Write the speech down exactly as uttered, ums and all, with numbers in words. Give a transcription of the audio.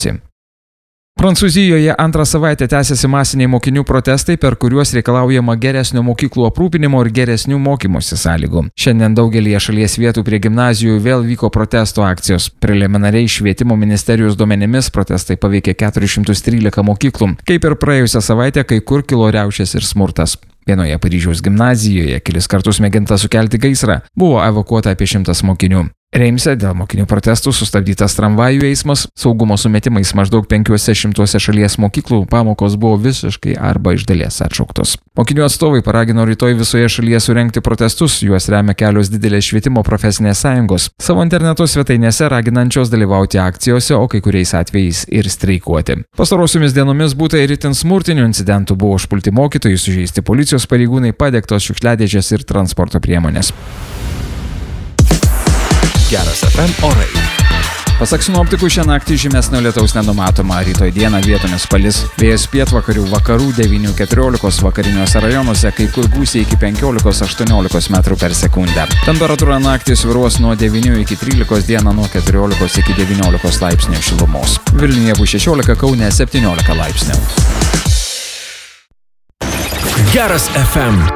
Prancūzijoje antrą savaitę tęsiasi masiniai mokinių protestai, per kuriuos reikalaujama geresnio mokyklų aprūpinimo ir geresnių mokymosi sąlygų. Šiandien daugelį šalies vietų prie gimnazijų vėl vyko protesto akcijos. Preliminariai švietimo ministerijos duomenimis protestai paveikė keturis šimtus trylika mokyklų. Kaip ir praėjusią savaitę, kai kur kilo riaušės ir smurtas. Vienoje Paryžiaus gimnazijoje kelis kartus mėginta sukelti gaisrą. Buvo evakuota apie šimtas mokinių. Reimse dėl mokinių protestų sustabdytas tramvajų eismas, saugumo sumetimais maždaug penkiuose šimtuose šalies mokyklų pamokos buvo visiškai arba iš dalies atšauktos. Mokinių atstovai paragino rytoj visoje šalyje surengti protestus, juos remia kelios didelės švietimo profesinės sąjungos, savo interneto svetainėse raginančios dalyvauti akcijose, o kai kuriais atvejais ir streikuoti. Pastarosiomis dienomis būta ir itin smurtinių incidentų, buvo užpulti mokytojai, sužeisti policijos pareigūnai, padegtos šiukšliadėžės ir transporto priemonės. Geras F M orai. Pasak sinoptikų, šią naktį žymesnio lietaus nenumatoma, rytoj dieną vietomis palis. Vėjas pietvakarių vakarų devynių keturiolikos, vakariniuose rajonuose kai kur gūsiai iki penkiolikos aštuoniolikos metrų per sekundę. Temperatūra naktį svyruos nuo devynių iki trylikos, dieną nuo keturiolikos iki devyniolikos laipsnių šilumos. Vilniuje bus šešiolika, Kaune septyniolika laipsnių. Geras F M.